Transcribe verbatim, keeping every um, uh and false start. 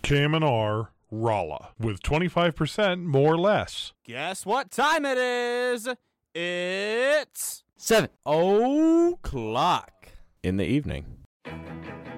K M N R Rolla with twenty-five percent more or less. Guess what time it is? It's Seven o'clock in the evening.